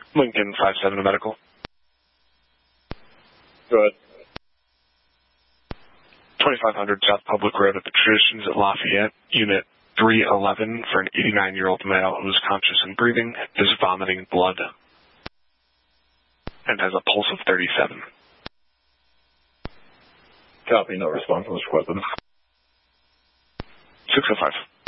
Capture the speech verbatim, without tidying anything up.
Lincoln five seven to medical. Go ahead. twenty-five hundred South Public Road at the Traditions at Lafayette, Unit three eleven for an eighty-nine-year-old male who is conscious and breathing, is vomiting blood, and has a pulse of thirty-seven. Copy, no response, Mister Quentin. six oh five.